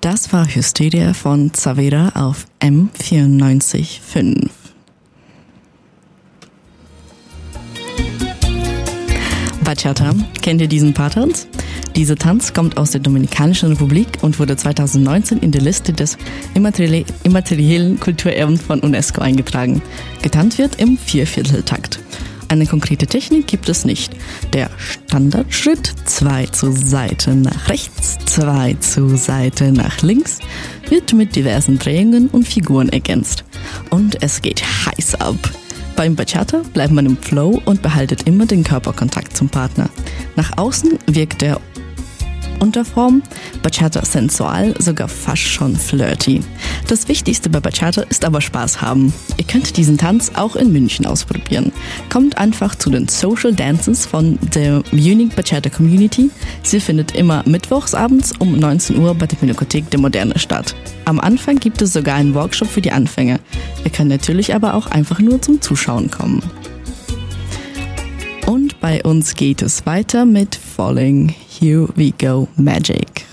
Das war Hysteria von Zavera auf M94.5. Bachata, kennt ihr diesen Paartanz? Dieser Tanz kommt aus der Dominikanischen Republik und wurde 2019 in der Liste des immateriellen Kulturerbens von UNESCO eingetragen. Getanzt wird im Viervierteltakt. Eine konkrete Technik gibt es nicht. Der Standardschritt, 2 zur Seite nach rechts, 2 zur Seite nach links, wird mit diversen Drehungen und Figuren ergänzt. Und es geht heiß ab. Beim Bachata bleibt man im Flow und behaltet immer den Körperkontakt zum Partner. Nach außen wirkt der Unterform Bachata sensual, sogar fast schon flirty. Das Wichtigste bei Bachata ist aber Spaß haben. Ihr könnt diesen Tanz auch in München ausprobieren. Kommt einfach zu den Social Dances von der Unique Bachata Community. Sie findet immer mittwochs abends um 19 Uhr bei der Pinakothek der Moderne statt. Am Anfang gibt es sogar einen Workshop für die Anfänger. Ihr könnt natürlich aber auch einfach nur zum Zuschauen kommen. Und bei uns geht es weiter mit Falling. Here we go, Magic.